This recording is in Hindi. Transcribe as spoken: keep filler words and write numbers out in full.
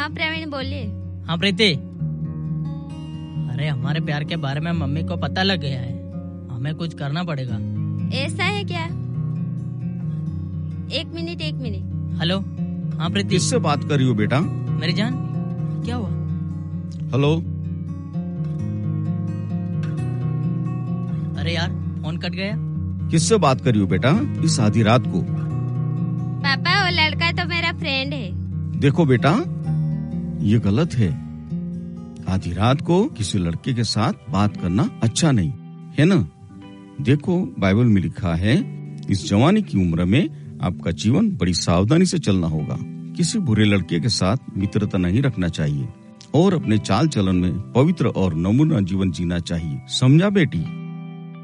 हाँ प्रवीण बोलिए। हाँ प्रीति, अरे हमारे प्यार के बारे में मम्मी को पता लग गया है, हमें कुछ करना पड़ेगा। ऐसा है क्या? एक मिनट एक मिनट। हेलो, हाँ प्रीति। किससे बात कर रही हो बेटा? मेरी जान, क्या हुआ? हेलो। अरे यार, फोन कट गया। किससे बात कर रही हो बेटा इस आधी रात को? पापा वो लड़का तो मेरा फ्रेंड है। देखो बेटा, ये गलत है। आधी रात को किसी लड़के के साथ बात करना अच्छा नहीं है ना। देखो बाइबल में लिखा है, इस जवानी की उम्र में आपका जीवन बड़ी सावधानी से चलना होगा। किसी बुरे लड़के के साथ मित्रता नहीं रखना चाहिए और अपने चाल चलन में पवित्र और नमूना जीवन जीना चाहिए। समझा बेटी?